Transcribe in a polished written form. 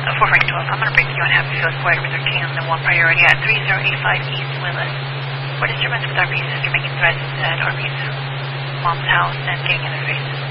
412. I'm going to break you on Happyfield Square with 13 on the 1 priority at 3085 East Willis. For disturbance with RV sister making threats at RV's mom's house and getting in their faces.